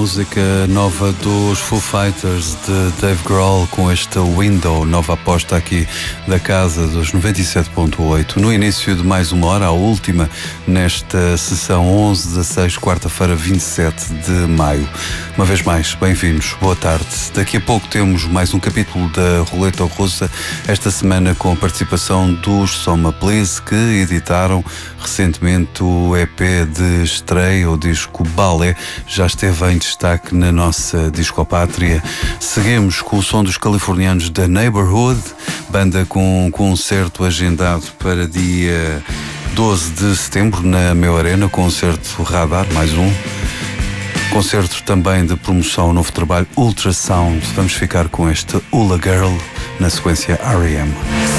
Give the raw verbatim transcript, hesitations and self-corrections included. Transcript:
música nova dos Foo Fighters de Dave Grohl com esta Window, nova aposta aqui da casa dos noventa e sete ponto oito. No início de mais uma hora, a última nesta sessão onze dezasseis, quarta-feira, vinte e sete de maio. Uma vez mais, bem-vindos, boa tarde. Daqui a pouco temos mais um capítulo da Roleta Russa, esta semana com a participação dos Soma Please, que editaram recentemente o E P de estreia, o disco Balé, já esteve em destaque na nossa discopátria. Seguimos com o som dos californianos da Neighborhood, banda com um concerto agendado para dia doze de setembro na Meu Arena, concerto Radar, mais um. Concerto também de promoção, novo trabalho Ultrasound. Vamos ficar com este Ula Girl, na sequência R E M.